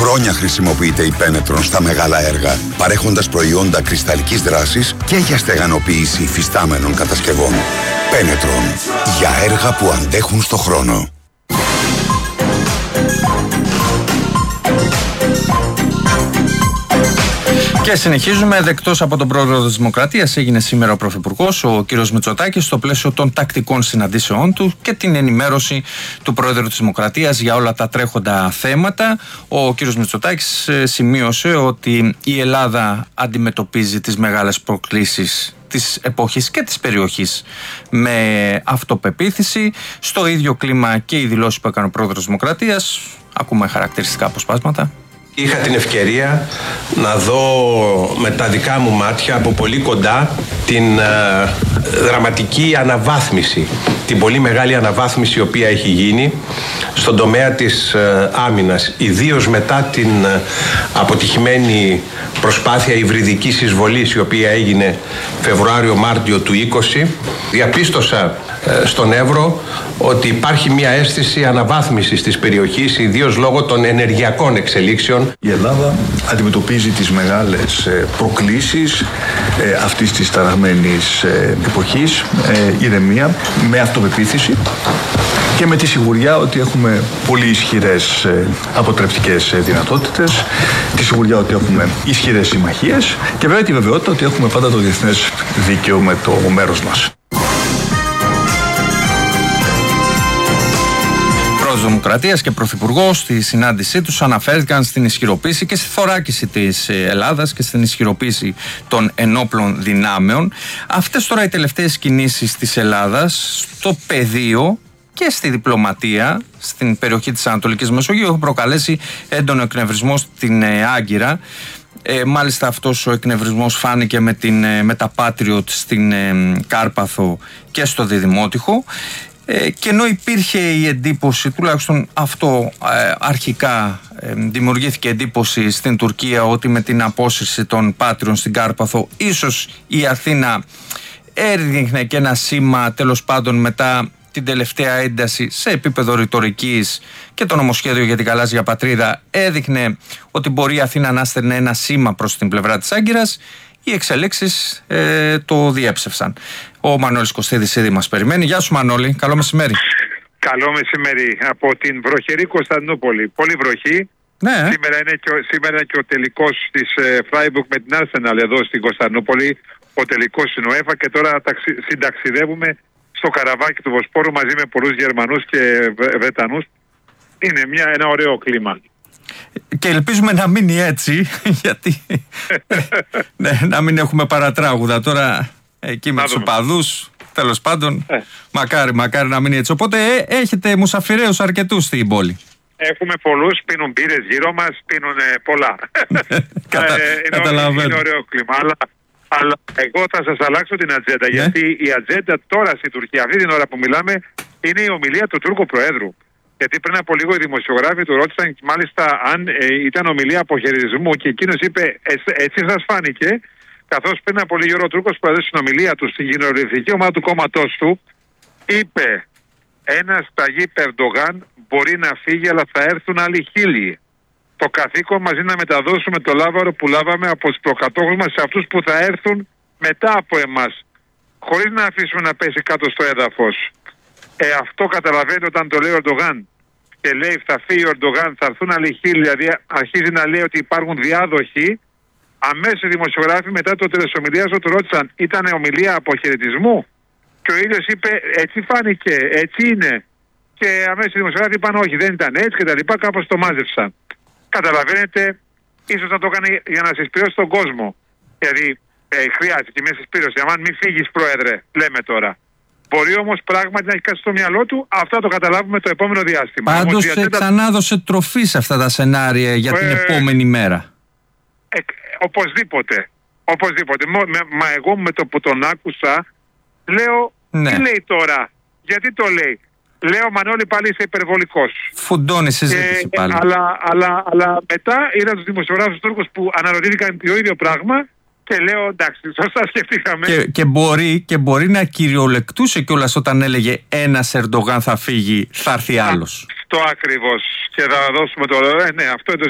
Χρόνια χρησιμοποιείται η Πένετρον στα μεγάλα έργα, παρέχοντας προϊόντα κρυσταλλικής δράσης και για στεγανοποίηση υφιστάμενων κατασκευών. Πένετρον, για έργα που αντέχουν στο χρόνο. Και συνεχίζουμε. Δεκτός από τον πρόεδρο της Δημοκρατίας έγινε σήμερα ο Πρωθυπουργός, ο κ. Μητσοτάκης, στο πλαίσιο των τακτικών συναντήσεών του και την ενημέρωση του πρόεδρου της Δημοκρατίας για όλα τα τρέχοντα θέματα. Ο κ. Μητσοτάκης σημείωσε ότι η Ελλάδα αντιμετωπίζει τις μεγάλες προκλήσεις της εποχής και της περιοχής με αυτοπεποίθηση. Στο ίδιο κλίμα και οι δηλώσεις που έκανε ο πρόεδρος της Δημοκρατίας. Ακούμε χαρακτηριστικά αποσπάσματα. Είχα την ευκαιρία να δω με τα δικά μου μάτια από πολύ κοντά την δραματική αναβάθμιση, την πολύ μεγάλη αναβάθμιση η οποία έχει γίνει στον τομέα της άμυνας, ιδίως μετά την αποτυχημένη προσπάθεια υβριδικής εισβολής η οποία έγινε Φεβρουάριο-Μάρτιο του 2020. Διαπίστωσα στον Εύρο ότι υπάρχει μια αίσθηση αναβάθμισης της περιοχής, ιδίως λόγω των ενεργειακών εξελίξεων. Η Ελλάδα αντιμετωπίζει τις μεγάλες προκλήσεις αυτής της ταραγμένης εποχής, ηρεμία, με αυτοπεποίθηση και με τη σιγουριά ότι έχουμε πολύ ισχυρές αποτρεπτικές δυνατότητες, τη σιγουριά ότι έχουμε ισχυρές συμμαχίες και βέβαια τη βεβαιότητα ότι έχουμε πάντα το διεθνές δίκαιο με το μέρος μας. Πρόεδρος Δημοκρατίας και Πρωθυπουργός στη συνάντησή τους αναφέρθηκαν στην ισχυροποίηση και στη θωράκιση της Ελλάδας και στην ισχυροποίηση των ενόπλων δυνάμεων. Αυτές τώρα οι τελευταίες κινήσεις της Ελλάδας στο πεδίο και στη διπλωματία στην περιοχή της Ανατολικής Μεσογείου έχουν προκαλέσει έντονο εκνευρισμό στην Άγκυρα. Μάλιστα αυτός ο εκνευρισμός φάνηκε με τα Patriot στην Κάρπαθο και στο Διδημότυχο. Και ενώ υπήρχε η εντύπωση, τουλάχιστον αυτό αρχικά δημιουργήθηκε εντύπωση στην Τουρκία, ότι με την απόσυρση των Πάτριων στην Κάρπαθο ίσως η Αθήνα έδειχνε και ένα σήμα, τέλος πάντων μετά την τελευταία ένταση σε επίπεδο ρητορικής και το νομοσχέδιο για την γαλάζια πατρίδα έδειχνε ότι μπορεί η Αθήνα να στέλνει ένα σήμα προς την πλευρά της Άγκυρας. Οι εξελίξεις το διέψευσαν. Ο Μανώλης Κωστίδης ήδη μας περιμένει. Γεια σου Μανώλη, καλό μεσημέρι. Καλό μεσημέρι από την βροχερή Κωνσταντινούπολη. Πολύ βροχή. Ναι. Σήμερα είναι και ο τελικός της Freiburg με την Arsenal εδώ στην Κωνσταντινούπολη. Ο τελικός στην UEFA και τώρα συνταξιδεύουμε στο καραβάκι του Βοσπόρου μαζί με πολλούς Γερμανούς και Βρετανούς. Είναι ένα ωραίο κλίμα. Και ελπίζουμε να μείνει έτσι, γιατί ναι, να μην έχουμε παρατράγουδα τώρα εκεί με τους οπαδούς, τέλος πάντων, μακάρι να μείνει έτσι. Οπότε έχετε μουσαφιραίους αρκετούς στην πόλη. Έχουμε πολλούς, πίνουν μπύρες γύρω μας, πίνουν πολλά. Καταλαβαίνω. Είναι ωραίο κλίμα, αλλά εγώ θα σας αλλάξω την ατζέντα, γιατί η ατζέντα τώρα στην Τουρκία, αυτή την ώρα που μιλάμε, είναι η ομιλία του Τούρκου Προέδρου. Γιατί πριν από λίγο οι δημοσιογράφοι του ρώτησαν μάλιστα αν ήταν ομιλία αποχαιρετισμού και εκείνος είπε έτσι σας φάνηκε, καθώς πριν από λίγο ο Τούρκος Πρόεδρος στην ομιλία του στην κοινοβουλευτική ομάδα του κόμματός του είπε ένας Ταγίπ Ερντογάν μπορεί να φύγει αλλά θα έρθουν άλλοι 1000. Το καθήκον μας είναι να μεταδώσουμε το λάβαρο που λάβαμε από τους προκατόχους μας σε αυτούς που θα έρθουν μετά από εμάς, χωρίς να αφήσουμε να πέσει κάτω στο έδαφος. Αυτό καταλαβαίνετε όταν το λέει ο Ερντογάν και λέει θα φύγει ο Ερντογάν, θα έρθουν άλλοι 1000, δηλαδή αρχίζει να λέει ότι υπάρχουν διάδοχοι. Αμέσως οι δημοσιογράφοι μετά το τέλος ομιλίας του ρώτησαν ήταν ομιλία αποχαιρετισμού και ο ίδιος είπε έτσι φάνηκε, έτσι είναι. Και αμέσως οι δημοσιογράφοι είπαν όχι δεν ήταν έτσι και τα λοιπά, κάπως το μάζεψαν. Καταλαβαίνετε, ίσως να το έκανε για να συσπηρώσει τον κόσμο. Δηλαδή χρειάζεται και μια συσπήρωση. Αν μην φύγεις πρόεδρε, λέμε τώρα. Μπορεί όμως πράγματι να έχει κάτι στο μυαλό του, αυτά το καταλάβουμε το επόμενο διάστημα. Πάντως ξανά δώσε τροφή σε αυτά τα σενάρια για την επόμενη μέρα. Οπωσδήποτε. Μα εγώ με το που τον άκουσα, λέω, τι λέει τώρα, γιατί το λέει. Λέω Μανώλη πάλι είσαι υπερβολικός. Φουντώνει συζήτηση πάλι. Αλλά μετά είδα τους δημοσιογράφους Τούρκους που αναρωτήθηκαν το ίδιο πράγμα. Και λέω εντάξει, σωστά σκεφτήκαμε. Και μπορεί να κυριολεκτούσε κιόλας όταν έλεγε ένας Ερντογάν θα φύγει, θα έρθει άλλος. Αυτό ακριβώς. Και θα δώσουμε το. Ναι, αυτό είναι το